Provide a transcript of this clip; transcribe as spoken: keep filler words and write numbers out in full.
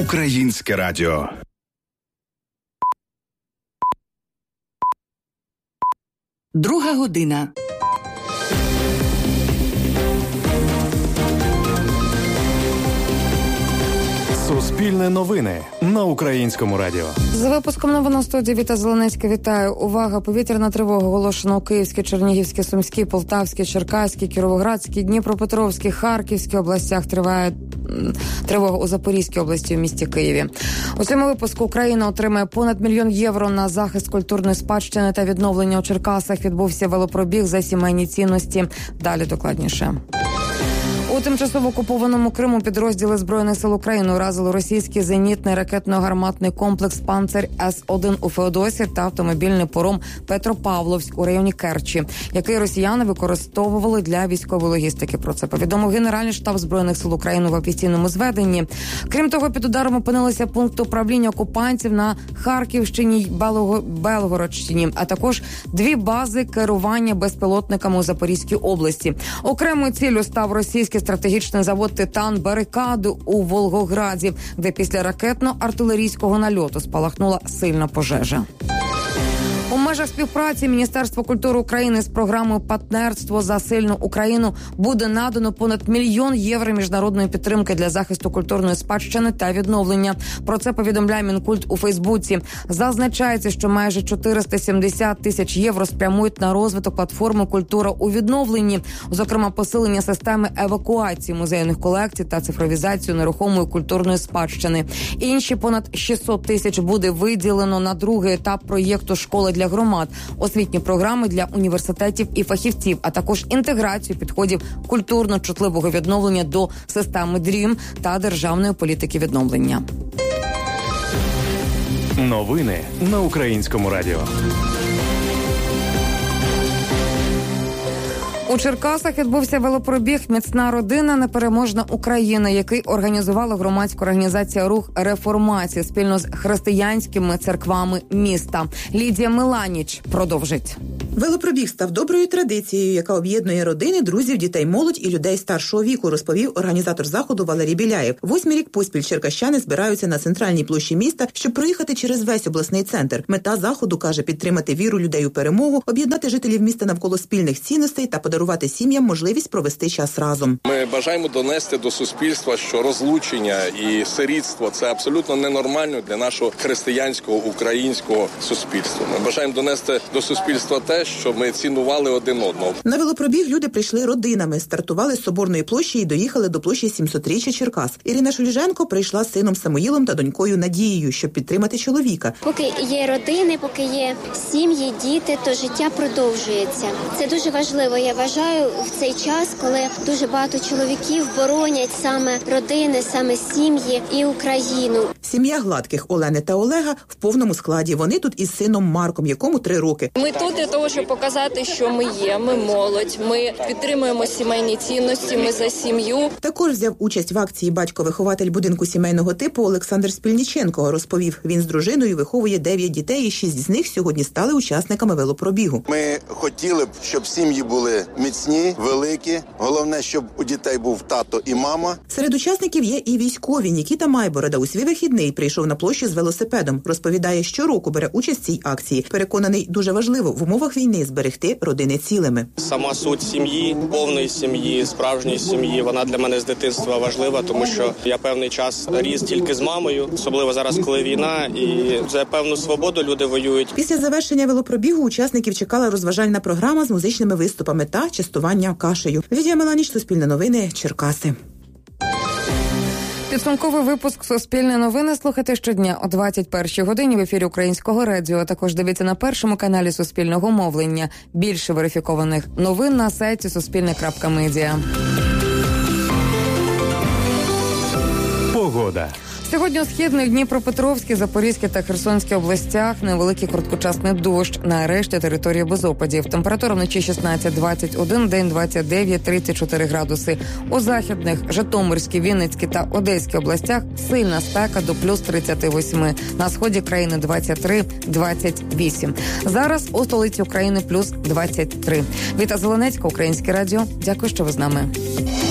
Українське радіо. Друга година. Суспільне новини на Українському радіо. За випуском новин у студії Віта Зеленецька вітаю. Увага! Повітряна тривога оголошена у Київській, Чернігівській, Сумській, Полтавській, Черкаській, Кіровоградській, Дніпропетровській, Харківській областях. Триває тривога у Запорізькій області у місті Києві. У цьому випуску Україна отримає понад мільйон євро на захист культурної спадщини та відновлення. У Черкасах відбувся велопробіг за сімейні цінності. Далі докладніше. У тимчасово окупованому Криму підрозділи Збройних сил України уразили російський зенітний ракетно-гарматний комплекс «Панцир С один» у Феодосі та автомобільний паром «Петропавловськ» у районі Керчі, який росіяни використовували для військової логістики. Про це повідомив Генеральний штаб Збройних сил України в офіційному зведенні. Крім того, під ударом опинилися пункти управління окупантів на Харківщині й Белгородщині, а також дві бази керування безпілотниками у Запорізькій області. Окремою ціллю став російський стратегічний завод «Титан» «Барикади» у Волгограді, де після ракетно-артилерійського нальоту спалахнула сильна пожежа. У межах співпраці Міністерства культури України з програмою «Партнерство за сильну Україну» буде надано понад мільйон євро міжнародної підтримки для захисту культурної спадщини та відновлення. Про це повідомляє Мінкульт у Фейсбуці. Зазначається, що майже чотириста сімдесят тисяч євро спрямують на розвиток платформи «Культура у відновленні», зокрема посилення системи евакуації музейних колекцій та цифровізацію нерухомої культурної спадщини. Інші понад шістсот тисяч буде виділено на другий етап проєкту «Школи для громад», освітні програми для університетів і фахівців, а також інтеграцію підходів культурно-чутливого відновлення до системи дрім та державної політики відновлення. Новини на Українському радіо. У Черкасах відбувся велопробіг «Міцна родина. Непереможна Україна», який організувала громадська організація «Рух реформації» спільно з християнськими церквами міста. Лідія Меланіч продовжить. Велопробіг став доброю традицією, яка об'єднує родини, друзів, дітей, молодь і людей старшого віку, розповів організатор заходу Валерій Біляєв. Восьмий рік поспіль черкащани збираються на центральній площі міста, щоб проїхати через весь обласний центр. Мета заходу, каже, підтримати віру людей у перемогу, об'єднати жителів міста навколо спільних цінностей та подарувати сім'ям можливість провести час разом. Ми бажаємо донести до суспільства, що розлучення і сирітство – це абсолютно ненормально для нашого християнського українського суспільства. Ми бажаємо донести до суспільства те, щоб ми цінували один одного. На велопробіг люди прийшли родинами, стартували з Соборної площі і доїхали до площі сімсотріччя Черкас. Ірина Шуліженко прийшла з сином Самуїлом та донькою Надією, щоб підтримати чоловіка. Поки є родини, поки є сім'ї, діти, то життя продовжується. Це дуже важливо, я вважаю, в цей час, коли дуже багато чоловіків боронять саме родини, саме сім'ї і Україну. Сім'я Гладких Олени та Олега в повному складі. Вони тут із сином Марком, якому три роки. Ми тут для того, щоб показати, що ми є, ми молодь, ми підтримуємо сімейні цінності, ми за сім'ю. Також взяв участь в акції батько-вихователь будинку сімейного типу Олександр Спільніченко. Розповів, він з дружиною виховує дев'ять дітей, і шість з них сьогодні стали учасниками велопробігу. Ми хотіли б, щоб сім'ї були міцні, великі. Головне, щоб у дітей був тато і мама. Серед учасників є і військові. Нікіта Майборода у свій вихідний прийшов на площу з велосипедом. Розповідає, щороку бере участь в цій акції. Переконаний, дуже важливо в умовах війни зберегти родини цілими. Сама суть сім'ї, повної сім'ї, справжньої сім'ї, вона для мене з дитинства важлива, тому що я певний час ріс тільки з мамою, особливо зараз, коли війна, і за певну свободу люди воюють. Після завершення велопробігу учасників чекала розважальна програма з музичними виступами та частування кашею. Лідія Меланіч, Суспільне новини, Черкаси. Підсумковий випуск «Суспільне новини» слухайте щодня о двадцять першій годині в ефірі Українського радіо. Також дивіться на першому каналі Суспільного мовлення. Більше верифікованих новин на сайті суспільне крапка медіа. Погода. Сьогодні у Східній, Дніпропетровській, Запорізькій та Херсонській областях невеликий короткочасний дощ. На решті території без опадів. Температура вночі шістнадцять двадцять один, день двадцять дев'ять тридцять чотири градуси. У західних, Житомирській, Вінницькій та Одеській областях сильна спека до плюс тридцять вісім. На сході країни двадцять три двадцять вісім. Зараз у столиці України плюс двадцять три. Віта Зеленецька, Українське радіо. Дякую, що ви з нами.